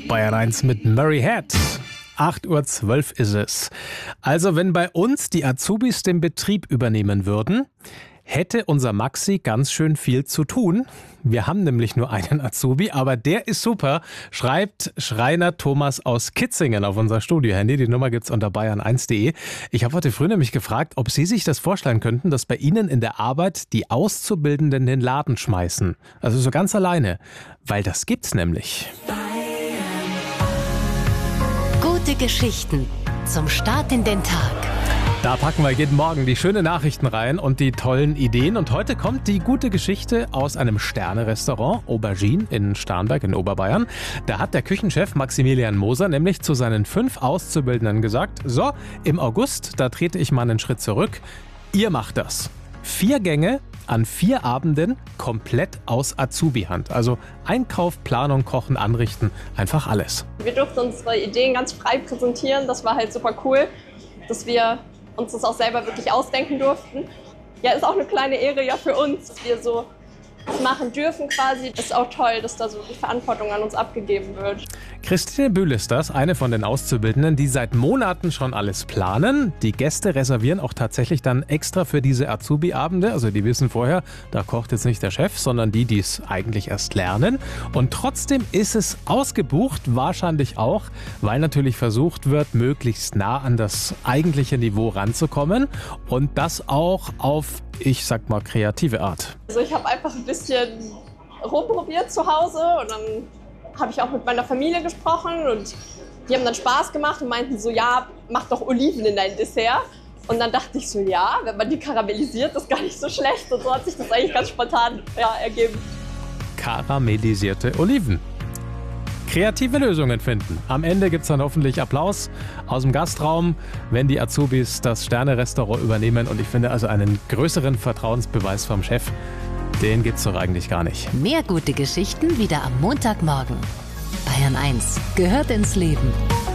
Bayern 1 mit Murray Head. 8:12 Uhr ist es. Also wenn bei uns die Azubis den Betrieb übernehmen würden, hätte unser Maxi ganz schön viel zu tun. Wir haben nämlich nur einen Azubi, aber der ist super, schreibt Schreiner Thomas aus Kitzingen auf unser Studio-Handy. Die Nummer gibt's unter bayern1.de. Ich habe heute früh nämlich gefragt, ob Sie sich das vorstellen könnten, dass bei Ihnen in der Arbeit die Auszubildenden den Laden schmeißen. Also so ganz alleine. Weil das gibt's nämlich. Gute Geschichten zum Start in den Tag. Da packen wir jeden Morgen die schönen Nachrichten rein und die tollen Ideen. Und heute kommt die gute Geschichte aus einem Sterne-Restaurant, Aubergine in Starnberg in Oberbayern. Da hat der Küchenchef Maximilian Moser nämlich zu seinen 5 Auszubildenden gesagt, so, im August, da trete ich mal einen Schritt zurück. Ihr macht das. 4 Gänge an 4 Abenden komplett aus Azubi-Hand. Also Einkauf, Planung, Kochen, Anrichten, einfach alles. Wir durften unsere Ideen ganz frei präsentieren. Das war halt super cool, dass wir uns das auch selber wirklich ausdenken durften. Ja, ist auch eine kleine Ehre ja für uns, dass wir so machen dürfen quasi. Ist auch toll, dass da so die Verantwortung an uns abgegeben wird. Christine Bühl ist das, eine von den Auszubildenden, die seit Monaten schon alles planen. Die Gäste reservieren auch tatsächlich dann extra für diese Azubi-Abende. Also die wissen vorher, da kocht jetzt nicht der Chef, sondern die, die es eigentlich erst lernen. Und trotzdem ist es ausgebucht, wahrscheinlich auch, weil natürlich versucht wird, möglichst nah an das eigentliche Niveau ranzukommen. Und das auch auf, ich sag mal, kreative Art. Also ich habe einfach ein bisschen rumprobiert zu Hause und dann habe ich auch mit meiner Familie gesprochen und die haben dann Spaß gemacht und meinten so, ja, mach doch Oliven in dein Dessert. Und dann dachte ich so, ja, wenn man die karamellisiert, ist gar nicht so schlecht. Und so hat sich das eigentlich ganz spontan ergeben. Karamellisierte Oliven. Kreative Lösungen finden. Am Ende gibt es dann hoffentlich Applaus aus dem Gastraum, wenn die Azubis das Sterne-Restaurant übernehmen. Und ich finde also einen größeren Vertrauensbeweis vom Chef, den gibt's doch eigentlich gar nicht. Mehr gute Geschichten wieder am Montagmorgen. Bayern 1 gehört ins Leben.